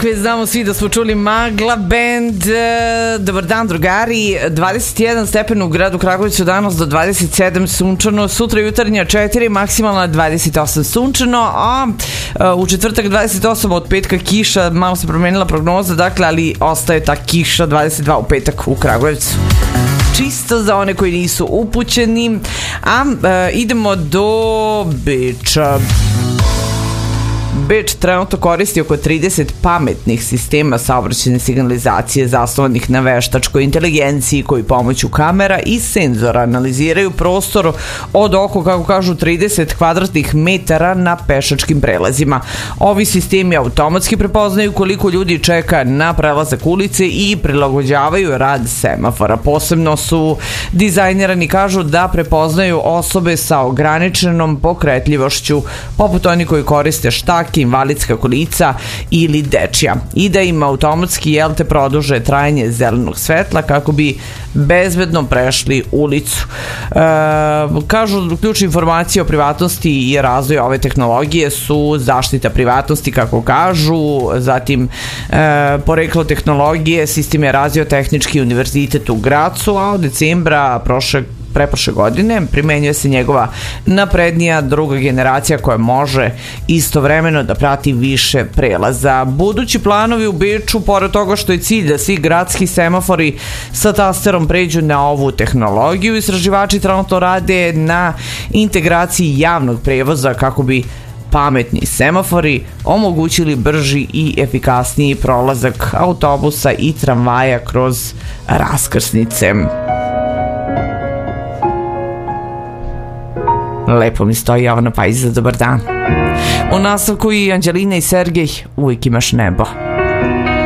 Ovakve znamo svi da smo čuli Magla Band. Dobar dan drugari. 21 stepen u gradu Kragujevcu danas, do 27 sunčano, sutra jutarnja 4, maksimalna 28 sunčano, a u četvrtak 28, od petka kiša, malo se promenila prognoza, dakle, ali ostaje ta kiša, 22 u petak u Kragujevcu. Čisto za one koji nisu upućeni. A idemo do Beča. Beč trenutno koristi oko 30 pametnih sistema saobraćajne signalizacije zasnovanih na veštačkoj inteligenciji koji pomoću kamera i senzora analiziraju prostor od oko, kako kažu, 30 kvadratnih metara na pešačkim prelazima. Ovi sistemi automatski prepoznaju koliko ljudi čeka na prelazak ulice i prilagođavaju rad semafora. Posebno su dizajnirani, kažu, da prepoznaju osobe sa ograničenom pokretljivošću, poput oni koji koriste štake, invalidska kolica ili dečija, i da im automatski produže trajanje zelenog svetla kako bi bezbedno prešli ulicu. Kažu, ključne informacije o privatnosti i razvoju ove tehnologije su zaštita privatnosti, kako kažu, zatim poreklo tehnologije, sistem je razvio Tehnički univerzitet u Gracu, a od decembra preprošle godine primenjuje se njegova naprednija druga generacija koja može istovremeno da prati više prelaza. Budući planovi u Beču, pored toga što je cilj da svi gradski semafori sa tasterom pređu na ovu tehnologiju, istraživači trenutno rade na integraciji javnog prevoza kako bi pametni semafori omogućili brži i efikasniji prolazak autobusa i tramvaja kroz raskrsnice. Lepo mi stoji Jovana Pajza, dobar dan. U nastavku i Anđelina i Sergej, uvijek imaš nebo.